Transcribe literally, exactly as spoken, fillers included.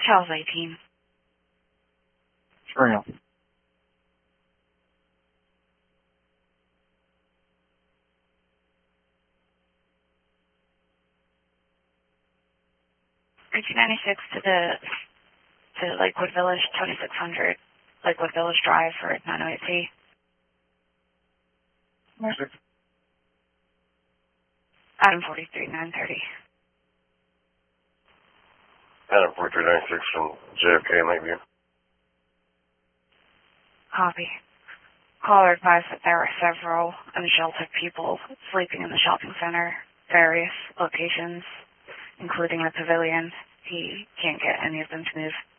Charles eighteen. Trail. eighteen ninety-six to the to Lakewood Village, twenty-six hundred Lakewood Village Drive for nine oh eight P. Music. Item forty-three nine thirty. Adam forty-three ninety-six from J F K, Lakeview. Copy. Caller advised that there are several unsheltered people sleeping in the shopping center, various locations, including the pavilion. He can't get any of them to move.